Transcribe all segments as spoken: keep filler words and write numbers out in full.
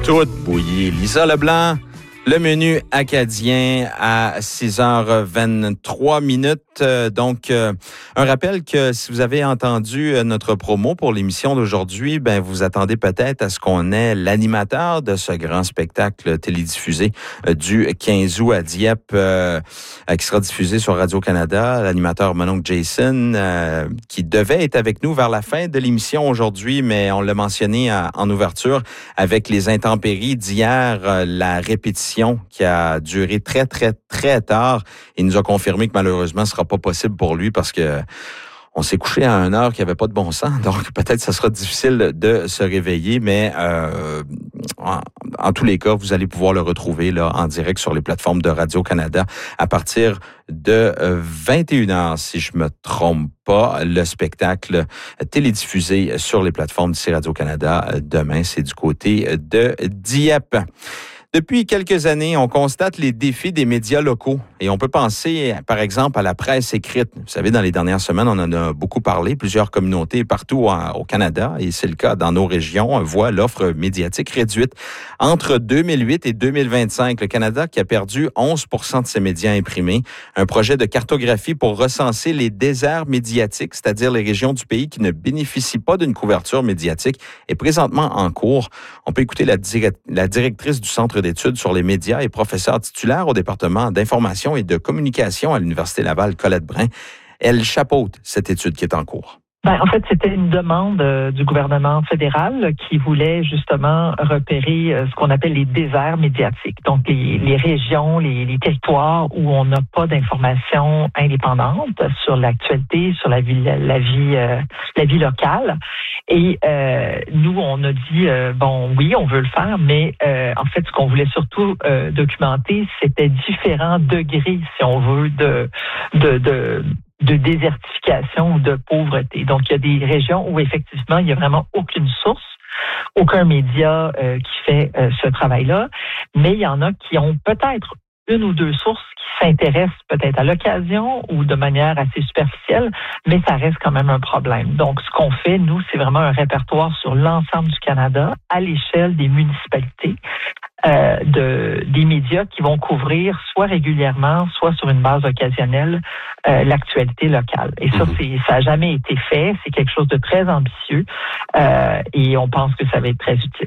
Tout bouillie. Lisa Leblanc, le menu acadien à six heures vingt-trois minutes. Donc, euh, un rappel que si vous avez entendu notre promo pour l'émission d'aujourd'hui, ben vous attendez peut-être à ce qu'on ait l'animateur de ce grand spectacle télédiffusé euh, du quinze août à Dieppe, euh, qui sera diffusé sur Radio-Canada. L'animateur mon oncle Jason, euh, qui devait être avec nous vers la fin de l'émission aujourd'hui, mais on l'a mentionné à, en ouverture, avec les intempéries d'hier, euh, la répétition qui a duré très, très, très tard. Il nous a confirmé que malheureusement, ce sera pas possible pour lui parce que on s'est couché à une heure qui avait pas de bon sens. Donc, peut-être que ça sera difficile de se réveiller, mais euh, en, en tous les cas, vous allez pouvoir le retrouver là en direct sur les plateformes de Radio-Canada à partir de vingt et une heures, si je me trompe pas. Le spectacle télédiffusé sur les plateformes d'ici Radio-Canada demain, c'est du côté de Dieppe. Depuis quelques années, on constate les défis des médias locaux et on peut penser, par exemple, à la presse écrite. Vous savez, dans les dernières semaines, on en a beaucoup parlé. Plusieurs communautés partout au Canada, et c'est le cas dans nos régions, voient l'offre médiatique réduite. Entre deux mille huit et deux mille vingt-cinq, le Canada qui a perdu onze pour cent de ses médias imprimés. Un projet de cartographie pour recenser les déserts médiatiques, c'est-à-dire les régions du pays qui ne bénéficient pas d'une couverture médiatique, est présentement en cours. On peut écouter la, direct, la directrice du Centre d'études sur les médias et professeure titulaire au département d'information et de communication à l'Université Laval, Colette Brun. Elle chapeaute cette étude qui est en cours. Ben, en fait, c'était une demande euh, du gouvernement fédéral qui voulait justement repérer euh, ce qu'on appelle les déserts médiatiques. Donc, les, les régions, les, les territoires où on n'a pas d'informations indépendantes sur l'actualité, sur la vie, la, la vie, euh, la vie locale. Et euh, nous, on a dit, euh, bon, oui, on veut le faire, mais euh, en fait, ce qu'on voulait surtout euh, documenter, c'était différents degrés, si on veut, de... de, de de désertification ou de pauvreté. Donc, il y a des régions où, effectivement, il n'y a vraiment aucune source, aucun média euh, qui fait euh, ce travail-là, mais il y en a qui ont peut-être une ou deux sources qui s'intéressent peut-être à l'occasion ou de manière assez superficielle, mais ça reste quand même un problème. Donc, ce qu'on fait, nous, c'est vraiment un répertoire sur l'ensemble du Canada, à l'échelle des municipalités, Euh, de, des médias qui vont couvrir soit régulièrement, soit sur une base occasionnelle, euh, l'actualité locale. Et ça, c'est, ça n'a jamais été fait. C'est quelque chose de très ambitieux euh, et on pense que ça va être très utile.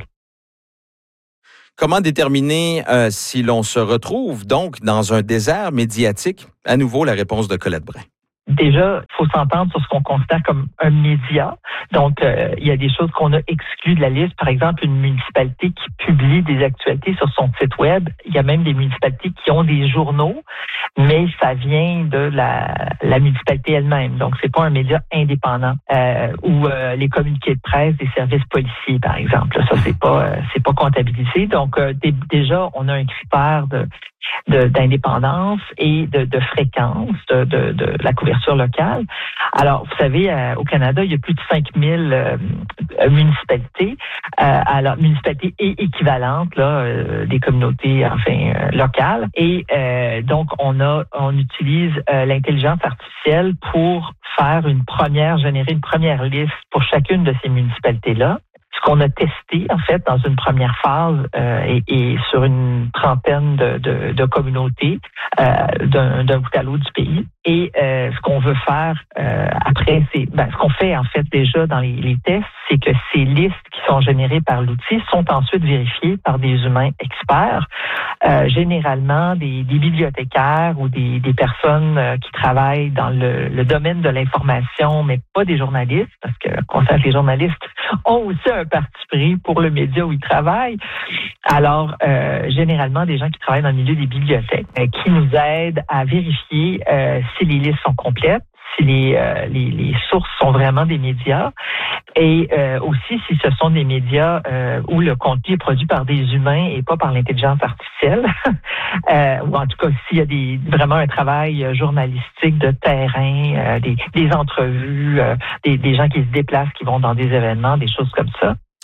Comment déterminer euh, si l'on se retrouve donc dans un désert médiatique? À nouveau, la réponse de Colette Brun. Déjà, il faut s'entendre sur ce qu'on considère comme un média. Donc, euh, il y a des choses qu'on a exclues de la liste. Par exemple, une municipalité qui publie des actualités sur son site web. Il y a même des municipalités qui ont des journaux, mais ça vient de la, la municipalité elle-même. Donc, c'est pas un média indépendant. Euh, ou euh, les communiqués de presse des services policiers, par exemple. Ça, c'est pas, euh, c'est pas comptabilisé. Donc, euh, d- déjà, on a un critère de De, d'indépendance et de, de fréquence de, de, de la couverture locale. Alors, vous savez, euh, au Canada, il y a plus de cinq mille euh, municipalités, euh, alors municipalités et équivalentes là, euh, des communautés enfin euh, locales. Et euh, donc, on a, on utilise euh, l'intelligence artificielle pour faire une première, générer une première liste pour chacune de ces municipalités-là. Ce qu'on a testé, en fait, dans une première phase euh, et, et sur une trentaine de, de, de communautés euh, d'un, d'un bout à l'autre du pays. Et euh, ce qu'on veut faire euh, après, c'est ben, ce qu'on fait en fait déjà dans les, les tests, c'est que ces listes qui sont générées par l'outil sont ensuite vérifiées par des humains experts, euh, généralement des, des bibliothécaires ou des, des personnes euh, qui travaillent dans le, le domaine de l'information, mais pas des journalistes, parce que on sait que les journalistes ont aussi un parti pris pour le média où ils travaillent. Alors, euh, généralement, des gens qui travaillent dans le milieu des bibliothèques, euh, qui nous aident à vérifier euh, si les listes sont complètes, si les, euh, les, les sources sont vraiment des médias, et euh, aussi si ce sont des médias euh, où le contenu est produit par des humains et pas par l'intelligence artificielle, euh, ou en tout cas s'il y a des, vraiment un travail journalistique de terrain, euh, des, des entrevues, euh, des, des gens qui se déplacent, qui vont dans des événements, des choses comme ça.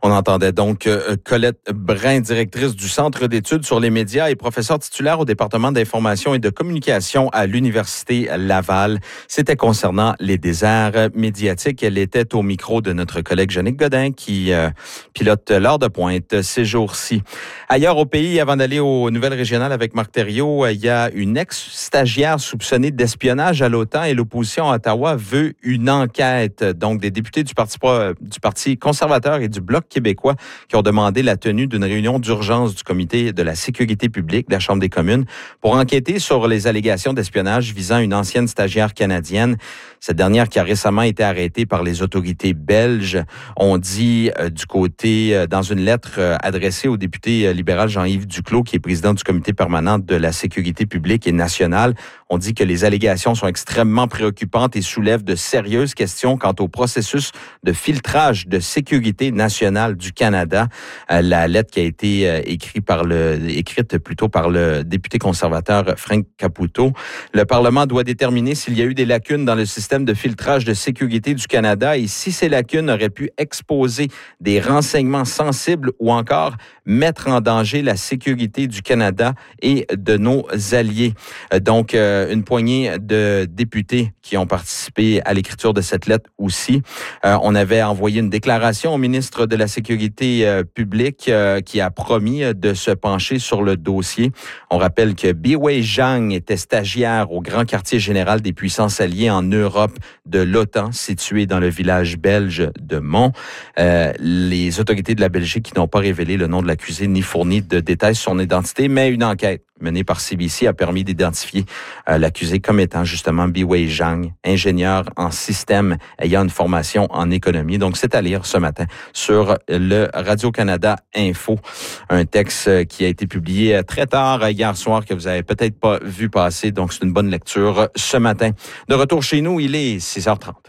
On entendait donc euh, Colette Brun, directrice du Centre d'études sur les médias et professeure titulaire au département d'information et de communication à l'Université Laval. C'était concernant les déserts médiatiques. Elle était au micro de notre collègue Jannick Godin qui euh, pilote l'heure de pointe ces jours-ci. Ailleurs au pays, avant d'aller aux nouvelles régionales avec Marc Thériault, il y a une ex-stagiaire soupçonnée d'espionnage à l'OTAN et l'opposition à Ottawa veut une enquête. Donc, des députés du Parti, du Parti conservateur et du Bloc québécois qui ont demandé la tenue d'une réunion d'urgence du comité de la sécurité publique de la Chambre des communes pour enquêter sur les allégations d'espionnage visant une ancienne stagiaire canadienne. Cette dernière qui a récemment été arrêtée par les autorités belges. On dit euh, du côté, euh, dans une lettre euh, adressée au député euh, libéral Jean-Yves Duclos, qui est président du comité permanent de la sécurité publique et nationale, on dit que les allégations sont extrêmement préoccupantes et soulèvent de sérieuses questions quant au processus de filtrage de sécurité nationale du Canada. Euh, la lettre qui a été euh, écrite par le, écrite plutôt par le député conservateur Frank Caputo. Le Parlement doit déterminer s'il y a eu des lacunes dans le système de filtrage de sécurité du Canada et si ces lacunes auraient pu exposer des renseignements sensibles ou encore mettre en danger la sécurité du Canada et de nos alliés. Donc, euh, une poignée de députés qui ont participé à l'écriture de cette lettre aussi. Euh, on avait envoyé une déclaration au ministre de la Sécurité euh, publique euh, qui a promis de se pencher sur le dossier. On rappelle que Biwei Zhang était stagiaire au Grand Quartier général des puissances alliées en Europe de l'OTAN, situé dans le village belge de Mont. Euh, les autorités de la Belgique qui n'ont pas révélé le nom de l'accusé ni fourni de détails sur son identité, mais une enquête menée par C B C a permis d'identifier euh, l'accusé comme étant justement Biwei Zhang, ingénieur en système ayant une formation en économie. Donc, c'est à lire ce matin sur le Radio-Canada Info. Un texte qui a été publié très tard hier soir que vous avez peut-être pas vu passer. Donc, c'est une bonne lecture ce matin. De retour chez nous, il est six heures trente.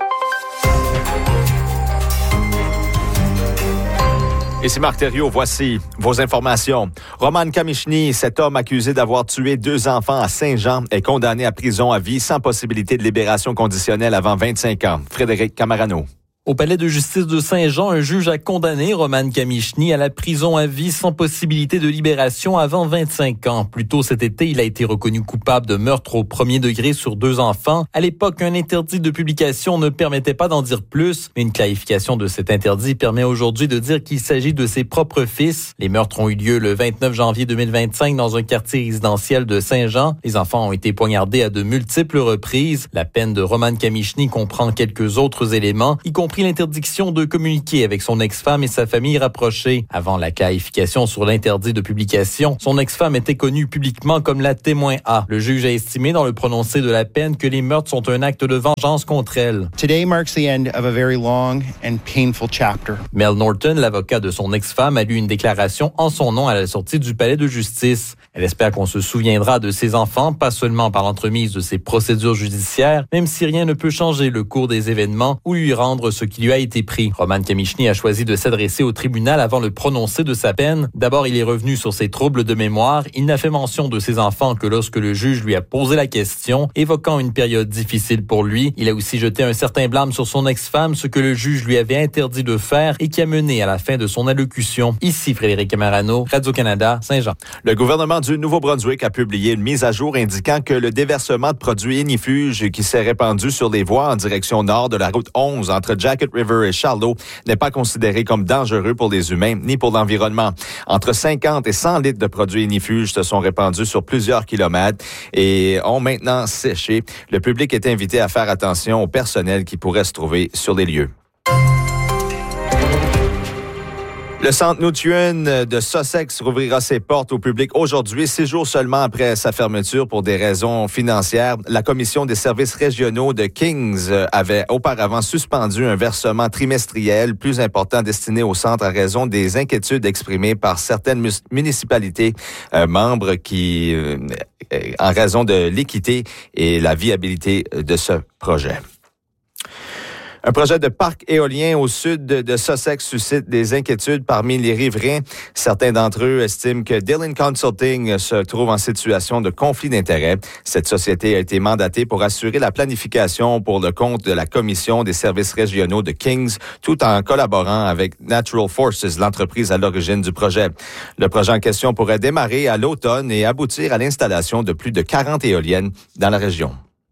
Ici Marc Thériault, voici vos informations. Roman Kamichny, cet homme accusé d'avoir tué deux enfants à Saint-Jean, est condamné à prison à vie sans possibilité de libération conditionnelle avant vingt-cinq ans. Frédéric Camarano. Au palais de justice de Saint-Jean, un juge a condamné Roman Kamichny à la prison à vie sans possibilité de libération avant vingt-cinq ans. Plus tôt cet été, il a été reconnu coupable de meurtre au premier degré sur deux enfants. À l'époque, un interdit de publication ne permettait pas d'en dire plus, mais une clarification de cet interdit permet aujourd'hui de dire qu'il s'agit de ses propres fils. Les meurtres ont eu lieu le vingt-neuf janvier deux mille vingt-cinq dans un quartier résidentiel de Saint-Jean. Les enfants ont été poignardés à de multiples reprises. La peine de Roman Kamichny comprend quelques autres éléments, y compris l'interdiction de communiquer avec son ex-femme et sa famille rapprochée. Avant la clarification sur l'interdit de publication, son ex-femme était connue publiquement comme la témoin A. Le juge a estimé dans le prononcé de la peine que les meurtres sont un acte de vengeance contre elle. Today marks the end of a very long and painful chapter. Mel Norton, l'avocat de son ex-femme, a lu une déclaration en son nom à la sortie du palais de justice. Elle espère qu'on se souviendra de ses enfants, pas seulement par l'entremise de ses procédures judiciaires, même si rien ne peut changer le cours des événements ou lui rendre ce qui lui a été pris. Roman Kamichny a choisi de s'adresser au tribunal avant le prononcé de sa peine. D'abord, il est revenu sur ses troubles de mémoire. Il n'a fait mention de ses enfants que lorsque le juge lui a posé la question, évoquant une période difficile pour lui. Il a aussi jeté un certain blâme sur son ex-femme, ce que le juge lui avait interdit de faire et qui a mené à la fin de son allocution. Ici Frédéric Camarano, Radio-Canada, Saint-Jean. Le gouvernement du Nouveau-Brunswick a publié une mise à jour indiquant que le déversement de produits ignifuges qui s'est répandu sur les voies en direction nord de la route onze entre Jacket River et Charlot n'est pas considéré comme dangereux pour les humains ni pour l'environnement. Entre cinquante et cent litres de produits ignifuges se sont répandus sur plusieurs kilomètres et ont maintenant séché. Le public est invité à faire attention au personnel qui pourrait se trouver sur les lieux. Le centre Nutrien de Sussex rouvrira ses portes au public aujourd'hui, six jours seulement après sa fermeture pour des raisons financières. La Commission des services régionaux de Kings avait auparavant suspendu un versement trimestriel plus important destiné au centre à raison des inquiétudes exprimées par certaines municipalités euh, membres qui, euh, en raison de l'équité et la viabilité de ce projet. Un projet de parc éolien au sud de Sussex suscite des inquiétudes parmi les riverains. Certains d'entre eux estiment que Dillon Consulting se trouve en situation de conflit d'intérêts. Cette société a été mandatée pour assurer la planification pour le compte de la Commission des services régionaux de Kings, tout en collaborant avec Natural Forces, l'entreprise à l'origine du projet. Le projet en question pourrait démarrer à l'automne et aboutir à l'installation de plus de quarante éoliennes dans la région.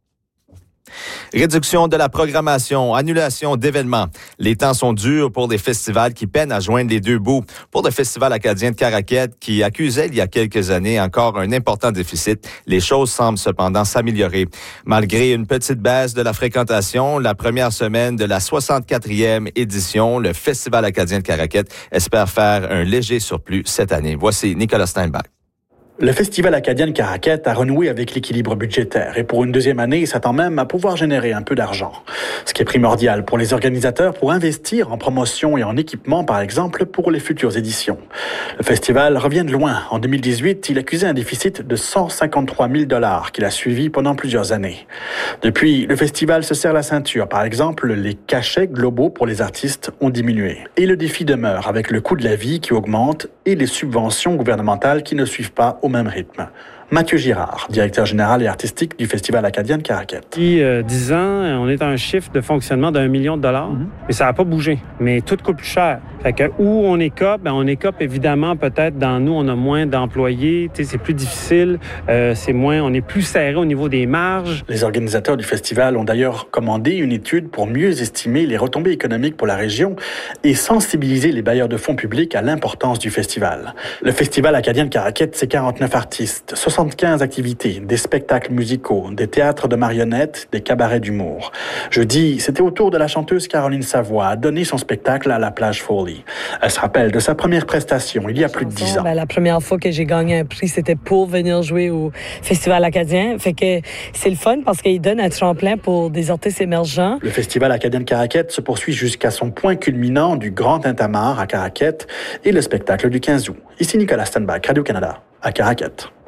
Réduction de la programmation, annulation d'événements. Les temps sont durs pour les festivals qui peinent à joindre les deux bouts. Pour le Festival acadien de Caraquet, qui accusait il y a quelques années encore un important déficit, les choses semblent cependant s'améliorer. Malgré une petite baisse de la fréquentation, la première semaine de la soixante-quatrième édition, le Festival acadien de Caraquet espère faire un léger surplus cette année. Voici Nicolas Steinbach. Le Festival acadien de Caraquet a renoué avec l'équilibre budgétaire et pour une deuxième année, il s'attend même à pouvoir générer un peu d'argent. Ce qui est primordial pour les organisateurs pour investir en promotion et en équipement, par exemple, pour les futures éditions. Le festival revient de loin. En deux mille dix-huit, il accusait un déficit de cent cinquante-trois mille dollars qu'il a suivi pendant plusieurs années. Depuis, le festival se serre la ceinture. Par exemple, les cachets globaux pour les artistes ont diminué. Et le défi demeure avec le coût de la vie qui augmente et les subventions gouvernementales qui ne suivent pas au même rythme. Mathieu Girard, directeur général et artistique du Festival acadien de Caraquet. Depuis euh, dix ans, on est à un chiffre de fonctionnement d'un million de dollars, mm-hmm. mais ça n'a pas bougé. Mais tout coûte plus cher. Fait que où on écope, ben on écope évidemment peut-être dans nous, on a moins d'employés, c'est plus difficile, euh, c'est moins, on est plus serré au niveau des marges. Les organisateurs du festival ont d'ailleurs commandé une étude pour mieux estimer les retombées économiques pour la région et sensibiliser les bailleurs de fonds publics à l'importance du festival. Le Festival acadien de Caraquet, c'est quarante-neuf artistes, soixante-quinze activités, des spectacles musicaux, des théâtres de marionnettes, des cabarets d'humour. Jeudi, c'était au tour de la chanteuse Caroline Savoie à donner son spectacle à la Plage Foley. Elle se rappelle de sa première prestation il y a plus de dix ans. Ben, la première fois que j'ai gagné un prix, c'était pour venir jouer au Festival acadien. Fait que c'est le fun parce qu'il donne un tremplin pour des artistes émergents. Le Festival acadien de Caraquet se poursuit jusqu'à son point culminant du Grand Tintamarre à Caraquet et le spectacle du quinze août. Ici Nicolas Steinbach, Radio-Canada, à Caraquet.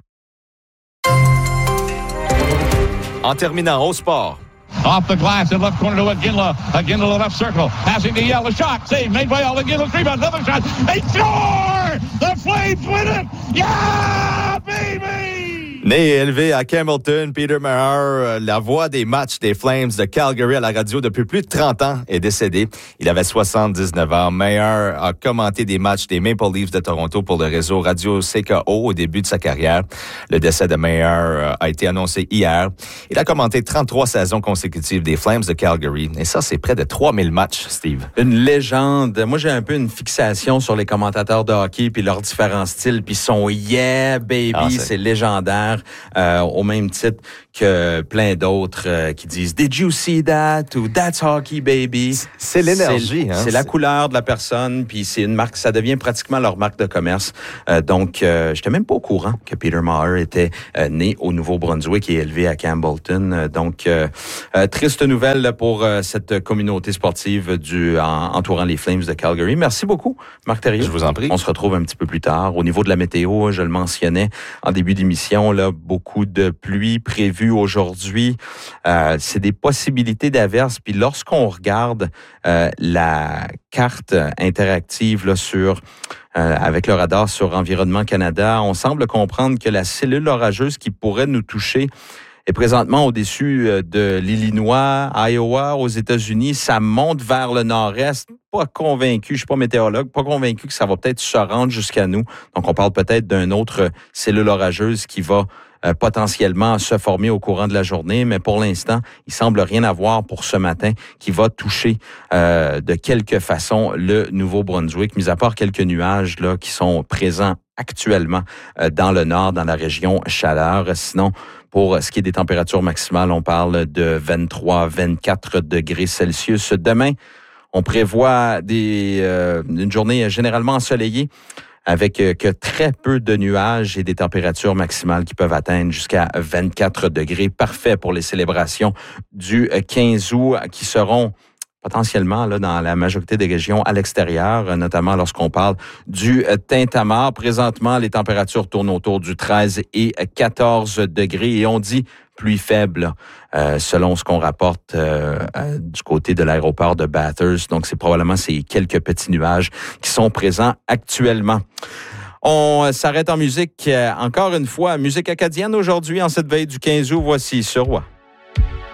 En terminant au sport. Off the glass in left corner to Iginla. Iginla left circle. Passing to Yell. A shot. Save made by all. Iginla. Rebound. Another shot. They score! The Flames win it! Yeah, baby! Né et élevé à Campbellton, Peter Maher, la voix des matchs des Flames de Calgary à la radio depuis plus de trente ans, est décédé. Il avait soixante-dix-neuf ans. Maher a commenté des matchs des Maple Leafs de Toronto pour le réseau Radio C K O au début de sa carrière. Le décès de Maher a été annoncé hier. Il a commenté trente-trois saisons consécutives des Flames de Calgary. Et ça, c'est près de trois mille matchs, Steve. Une légende. Moi, j'ai un peu une fixation sur les commentateurs de hockey puis leurs différents styles. Puis son « yeah, baby ah, », c'est légendaire. Euh, au même titre que plein d'autres euh, qui disent « Did you see that » ou « That's hockey, baby ». C'est l'énergie. C'est, hein, c'est la couleur de la personne, puis c'est une marque, ça devient pratiquement leur marque de commerce. Euh, donc, euh, j'étais même pas au courant que Peter Maher était euh, né au Nouveau-Brunswick et élevé à Campbellton. Euh, donc, euh, euh, triste nouvelle pour euh, cette communauté sportive du en, entourant les Flames de Calgary. Merci beaucoup, Marc Thériault. Je vous en prie. On se retrouve un petit peu plus tard. Au niveau de la météo, je le mentionnais en début d'émission, là, beaucoup de pluie prévue aujourd'hui. Euh, c'est des possibilités d'averses. Puis lorsqu'on regarde euh, la carte interactive là, sur euh, avec le radar sur Environnement Canada, on semble comprendre que la cellule orageuse qui pourrait nous toucher est présentement au-dessus de l'Illinois, Iowa, aux États-Unis. Ça monte vers le nord-est. Pas convaincu, je suis pas météorologue, pas convaincu que ça va peut-être se rendre jusqu'à nous. Donc, on parle peut-être d'une autre cellule orageuse qui va euh, potentiellement se former au courant de la journée. Mais pour l'instant, il semble rien avoir pour ce matin qui va toucher euh, de quelque façon le Nouveau-Brunswick, mis à part quelques nuages là qui sont présents actuellement euh, dans le nord, dans la région chaleur. Sinon, pour ce qui est des températures maximales, on parle de vingt-trois à vingt-quatre degrés Celsius. Demain, on prévoit des, euh, une journée généralement ensoleillée avec euh, que très peu de nuages et des températures maximales qui peuvent atteindre jusqu'à vingt-quatre degrés. Parfait pour les célébrations du quinze août qui seront potentiellement là, dans la majorité des régions à l'extérieur, notamment lorsqu'on parle du Tintamarre. Présentement, les températures tournent autour du treize et quatorze degrés et on dit pluie faible euh, selon ce qu'on rapporte euh, euh, du côté de l'aéroport de Bathurst. Donc, c'est probablement ces quelques petits nuages qui sont présents actuellement. On s'arrête en musique, euh, encore une fois, musique acadienne aujourd'hui, en cette veille du quinze août. Voici Sur Roi.